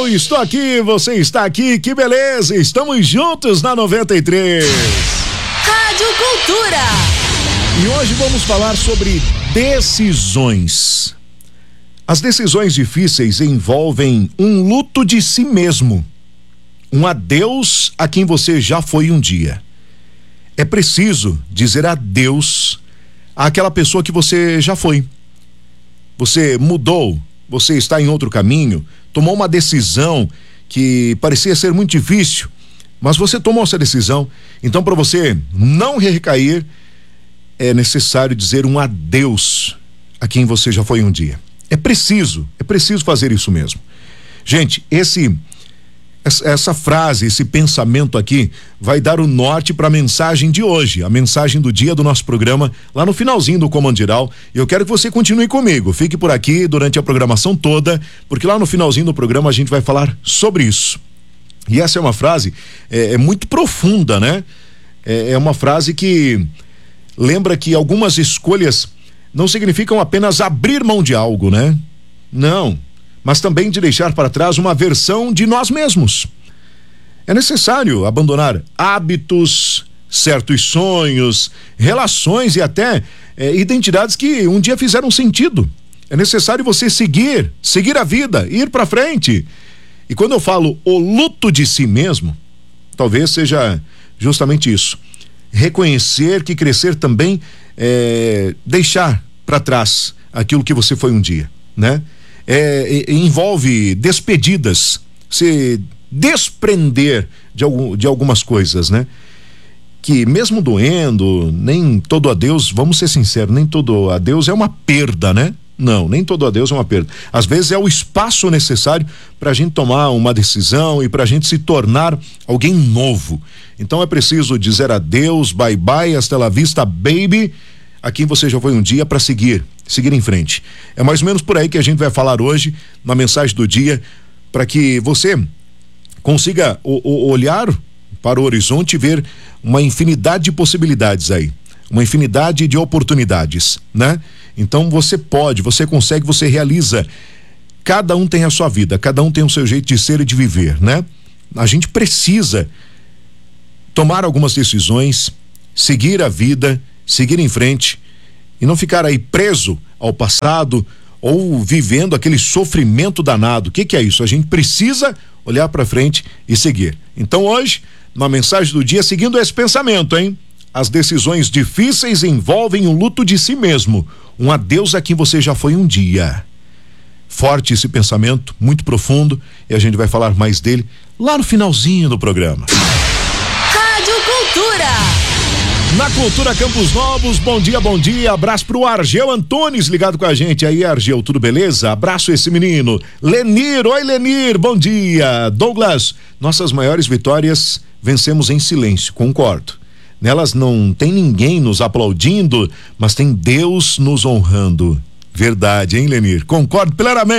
estou aqui, você está aqui, que beleza! Estamos juntos na 93. Rádio Cultura. E hoje vamos falar sobre decisões. As decisões difíceis envolvem um luto de si mesmo, um adeus a quem você já foi um dia. É preciso dizer adeus àquela pessoa que você já foi. Você mudou, você está em outro caminho, tomou uma decisão que parecia ser muito difícil, mas você tomou essa decisão. Então, para você não recair, é necessário dizer um adeus a quem você já foi um dia. É preciso fazer isso mesmo. Gente, essa frase, esse pensamento aqui vai dar o norte para a mensagem de hoje, a mensagem do dia do nosso programa, lá no finalzinho do Comandiral. Eu quero que você continue comigo, fique por aqui durante a programação toda, porque lá no finalzinho do programa a gente vai falar sobre isso. E essa é uma frase muito profunda, né? É uma frase que lembra que algumas escolhas não significam apenas abrir mão de algo, né? Não, mas também de deixar para trás uma versão de nós mesmos. É necessário abandonar hábitos, certos sonhos, relações e até identidades que um dia fizeram sentido. É necessário você seguir a vida, ir para frente. E quando eu falo o luto de si mesmo, talvez seja justamente isso. Reconhecer que crescer também deixar para trás aquilo que você foi um dia, né? Envolve despedidas, se desprender de algumas coisas, né? Que mesmo doendo, nem todo adeus, vamos ser sinceros, nem todo adeus é uma perda, né? Não, nem todo adeus é uma perda. Às vezes é o espaço necessário para a gente tomar uma decisão e para a gente se tornar alguém novo. Então é preciso dizer adeus, bye bye, hasta la vista, baby, a quem você já foi um dia, para seguir em frente. É mais ou menos por aí que a gente vai falar hoje na mensagem do dia, para que você consiga olhar para o horizonte e ver uma infinidade de possibilidades aí, uma infinidade de oportunidades, né? Então você pode, você consegue, você realiza. Cada um tem a sua vida, cada um tem o seu jeito de ser e de viver, né? A gente precisa tomar algumas decisões, seguir a vida, seguir em frente e não ficar aí preso ao passado ou vivendo aquele sofrimento danado. O que é isso? A gente precisa olhar para frente e seguir. Então hoje, na mensagem do dia, seguindo esse pensamento, hein? As decisões difíceis envolvem o luto de si mesmo, um adeus a quem você já foi um dia. Forte esse pensamento, muito profundo, e a gente vai falar mais dele lá no finalzinho do programa. Rádio Cultura. Na Cultura Campos Novos, bom dia, abraço pro Argel Antunes ligado com a gente aí, Argel, tudo beleza? Abraço esse menino. Lenir, oi Lenir, bom dia. Douglas, nossas maiores vitórias vencemos em silêncio, concordo. Nelas não tem ninguém nos aplaudindo, mas tem Deus nos honrando. Verdade, hein, Lenir? Concordo plenamente.